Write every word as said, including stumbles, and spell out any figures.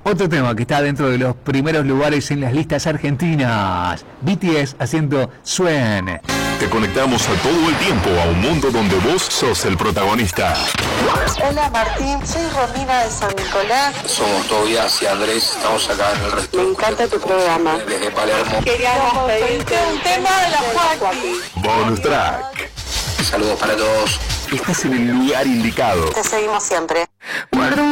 Otro tema que está dentro de los primeros lugares en las listas argentinas. B T S haciendo Swen. Te conectamos a todo el tiempo a un mundo donde vos sos el protagonista. Hola Martín, soy Romina de San Nicolás. Somos Tobias y Andrés, estamos acá en el resto. Me encanta tu programa. Desde Palermo. Queríamos pedirte un tema de la Joaquín. Bonus track. Saludos para todos. Estás en el lugar indicado. Te seguimos siempre. Guarda